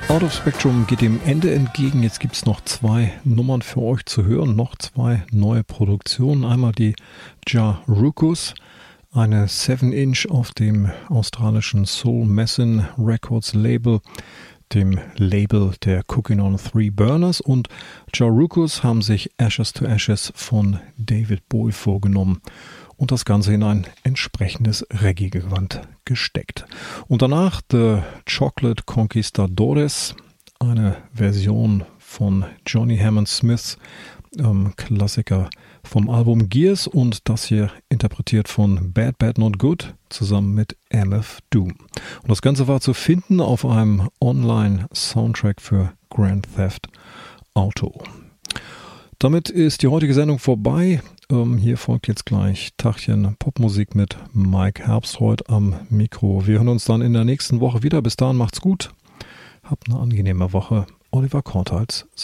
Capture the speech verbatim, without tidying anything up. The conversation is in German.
Out of Spectrum geht dem Ende entgegen. Jetzt gibt es noch zwei Nummern für euch zu hören, noch zwei neue Produktionen. Einmal die Ja Rukus, eine seven inch auf dem australischen Soul Messin Records Label, dem Label der Cooking on Three Burners. Und Ja Rukus haben sich Ashes to Ashes von David Bowie vorgenommen und das Ganze in ein entsprechendes Reggae-Gewand gesteckt. Und danach The Chocolate Conquistadores, eine Version von Johnny Hammond Smiths ähm, Klassiker vom Album Gears, und das hier interpretiert von Bad Bad Not Good zusammen mit M F Doom. Und das Ganze war zu finden auf einem Online-Soundtrack für Grand Theft Auto. Damit ist die heutige Sendung vorbei. Ähm, hier folgt jetzt gleich Tachchen Popmusik mit Mike Herbstreuth am Mikro. Wir hören uns dann in der nächsten Woche wieder. Bis dahin macht's gut. Habt eine angenehme Woche. Oliver Kortals